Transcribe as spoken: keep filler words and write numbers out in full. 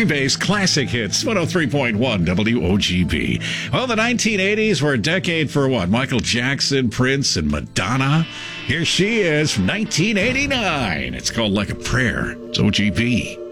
Green Bay's classic hits, one oh three point one W O G B. Well, the nineteen eighties were a decade for what? Michael Jackson, Prince, and Madonna. Here she is from nineteen eighty-nine. It's called Like a Prayer. It's O G B.